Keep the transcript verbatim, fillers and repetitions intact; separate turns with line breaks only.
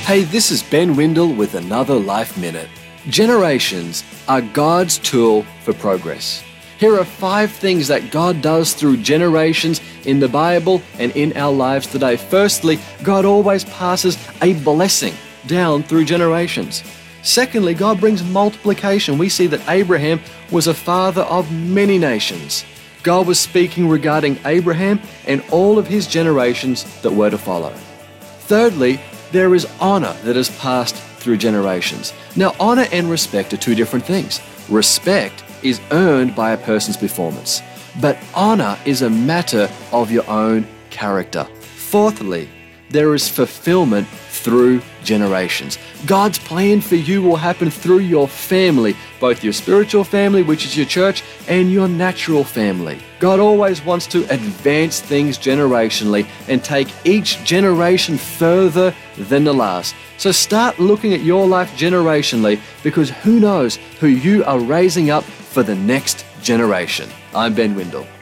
Hey, this is Ben Windle with another Life Minute. Generations are God's tool for progress. Here are five things that God does through generations in the Bible and in our lives today. Firstly, God always passes a blessing down through generations. Secondly, God brings multiplication. We see that Abraham was a father of many nations. God was speaking regarding Abraham and all of his generations that were to follow. Thirdly, there is honor that is passed through generations. Now, honor and respect are two different things. Respect is earned by a person's performance, but honor is a matter of your own character. Fourthly, there is fulfillment through generations. God's plan for you will happen through your family, both your spiritual family, which is your church, and your natural family. God always wants to advance things generationally and take each generation further than the last. So start looking at your life generationally, because who knows who you are raising up for the next generation. I'm Ben Windle.